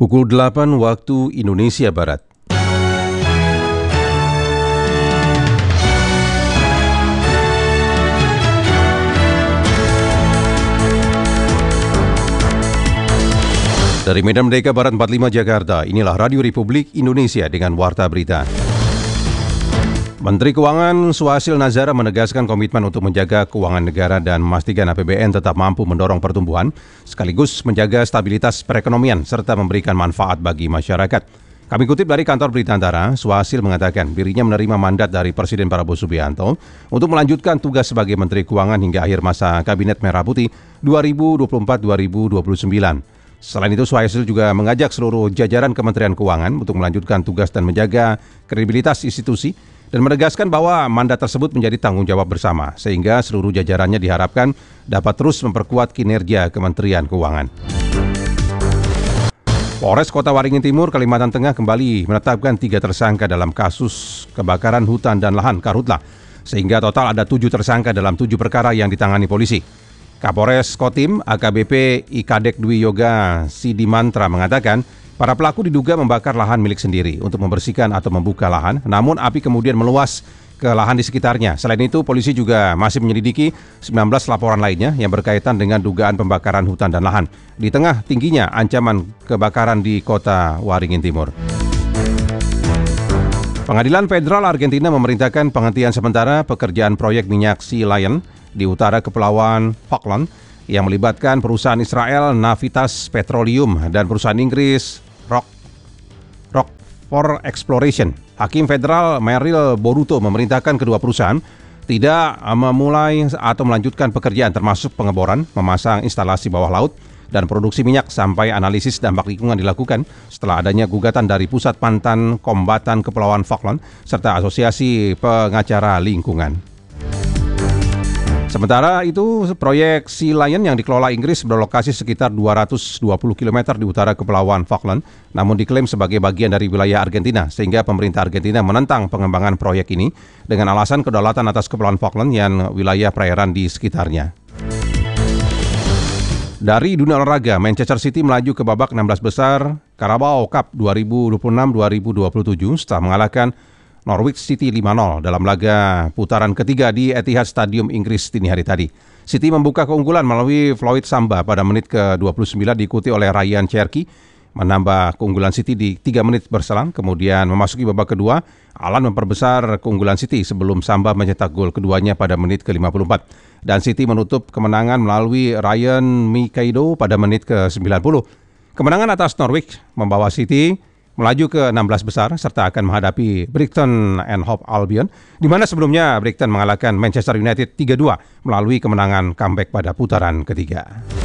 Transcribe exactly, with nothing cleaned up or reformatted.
Pukul delapan waktu Indonesia Barat. Dari Medan Merdeka Barat empat puluh lima Jakarta, inilah Radio Republik Indonesia dengan Warta Berita. Menteri Keuangan Suhasil Nazara menegaskan komitmen untuk menjaga keuangan negara dan memastikan A P B N tetap mampu mendorong pertumbuhan, sekaligus menjaga stabilitas perekonomian serta memberikan manfaat bagi masyarakat. Kami kutip dari kantor Berita Antara, Suhasil mengatakan dirinya menerima mandat dari Presiden Prabowo Subianto untuk melanjutkan tugas sebagai Menteri Keuangan hingga akhir masa Kabinet Merah Putih dua ribu dua puluh empat sampai dua ribu dua puluh sembilan. Selain itu, Suhasil juga mengajak seluruh jajaran Kementerian Keuangan untuk melanjutkan tugas dan menjaga kredibilitas institusi dan menegaskan bahwa mandat tersebut menjadi tanggung jawab bersama, sehingga seluruh jajarannya diharapkan dapat terus memperkuat kinerja Kementerian Keuangan. Polres Kota Waringin Timur, Kalimantan Tengah kembali menetapkan tiga tersangka dalam kasus kebakaran hutan dan lahan Karhutla, sehingga total ada tujuh tersangka dalam tujuh perkara yang ditangani polisi. Kapolres Kotim A K B P I Kadek Dwi Yoga Sidimantra mengatakan para pelaku diduga membakar lahan milik sendiri untuk membersihkan atau membuka lahan, namun api kemudian meluas ke lahan di sekitarnya. Selain itu, polisi juga masih menyelidiki sembilan belas laporan lainnya yang berkaitan dengan dugaan pembakaran hutan dan lahan di tengah tingginya ancaman kebakaran di Kota Waringin Timur. Pengadilan Federal Argentina memerintahkan penghentian sementara pekerjaan proyek minyak Sea Lion di utara Kepulauan Falkland yang melibatkan perusahaan Israel Navitas Petroleum dan perusahaan Inggris Rock Rockford Exploration. Hakim Federal Merrill Boruto memerintahkan kedua perusahaan tidak memulai atau melanjutkan pekerjaan termasuk pengeboran, memasang instalasi bawah laut, dan produksi minyak sampai analisis dampak lingkungan dilakukan setelah adanya gugatan dari Pusat Pantan Kombatan Kepulauan Falkland serta Asosiasi Pengacara Lingkungan. Sementara itu, proyek Sea Lion yang dikelola Inggris berlokasi sekitar dua ratus dua puluh kilometer di utara Kepulauan Falkland, namun diklaim sebagai bagian dari wilayah Argentina, sehingga pemerintah Argentina menentang pengembangan proyek ini dengan alasan kedaulatan atas Kepulauan Falkland yang wilayah perairan di sekitarnya. Dari dunia olahraga, Manchester City melaju ke babak enam belas besar Carabao Cup dua ribu dua puluh enam dua ribu dua puluh tujuh setelah mengalahkan Norwich City lima nol dalam laga putaran ketiga di Etihad Stadium Inggris dini hari tadi. City membuka keunggulan melalui Floyd Samba pada menit ke dua puluh sembilan diikuti oleh Ryan Cherky, menambah keunggulan City di tiga menit berselang. Kemudian memasuki babak kedua, Alan memperbesar keunggulan City sebelum Samba mencetak gol keduanya pada menit ke lima puluh empat. Dan City menutup kemenangan melalui Ryan Mikaido pada menit ke sembilan puluh. Kemenangan atas Norwich membawa City melaju ke enam belas besar serta akan menghadapi Brighton and Hove Albion, di mana sebelumnya Brighton mengalahkan Manchester United tiga dua melalui kemenangan comeback pada putaran ketiga.